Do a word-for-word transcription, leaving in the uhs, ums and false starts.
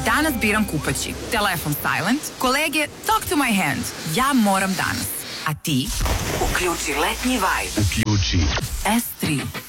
Danas biram kupaći. Telefon silent. Kolege, talk to my hand. Ja moram danas. A ti? Uključi letnji vibe. Uključi S tri.